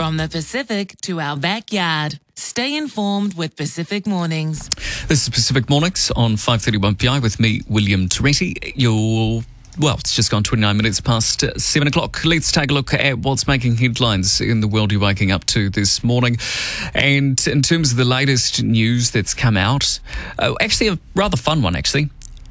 From the Pacific to our backyard. Stay informed with Pacific Mornings. This is Pacific Mornings on 5:31 PI with me, William Toretti. It's just gone 29 minutes past 7 o'clock. Let's take a look at what's making headlines in the world you're waking up to this morning. And in terms of the latest news that's come out, actually a rather fun one, actually.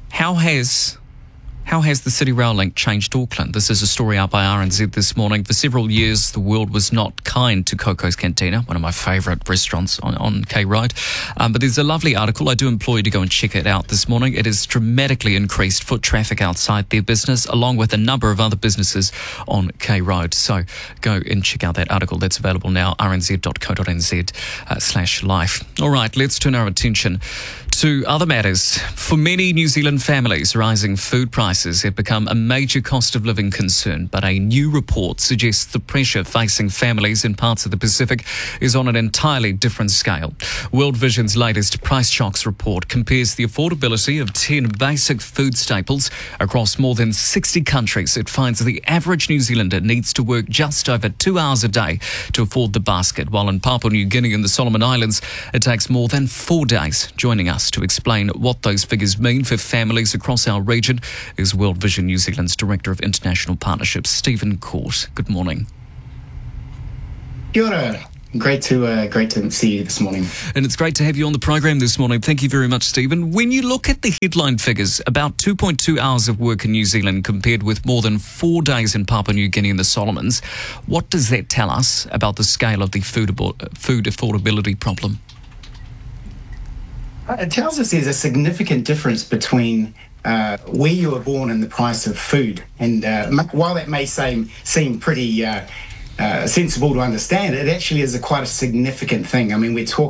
How has the City Rail link changed Auckland? This is a story out by RNZ this morning. For several years, the world was not kind to Coco's Cantina, one of my favourite restaurants on K Ride. But there's a lovely article. I do implore you to go and check it out this morning. It has dramatically increased foot traffic outside their business, along with a number of other businesses on K Ride. So go and check out that article. That's available now, rnz.co.nz/life. All right, let's turn our attention to other matters. For many New Zealand families, rising food prices have become a major cost of living concern, but a new report suggests the pressure facing families in parts of the Pacific is on an entirely different scale. World Vision's latest Price Shocks report compares the affordability of 10 basic food staples across more than 60 countries. It finds the average New Zealander needs to work just over 2 hours a day to afford the basket, while in Papua New Guinea and the Solomon Islands, it takes more than 4 days. Joining us to explain what those figures mean for families across our region is World Vision New Zealand's Director of International Partnerships, Stephen Court. Good morning. Kia ora. Great to see you this morning. And it's great to have you on the program this morning. Thank you very much, Stephen. When you look at the headline figures, about 2.2 hours of work in New Zealand compared with more than 4 days in Papua New Guinea and the Solomons, what does that tell us about the scale of the food affordability problem? It tells us there's a significant difference between where you were born and the price of food. And while that may seem pretty sensible to understand, it actually is quite a significant thing. I mean, we're talking